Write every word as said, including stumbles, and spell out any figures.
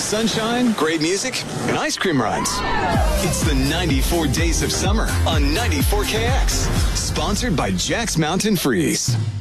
sunshine, great music, and ice cream runs. It's the ninety-four Days of Summer on ninety-four K X. Sponsored by Jack's Mountain Freeze.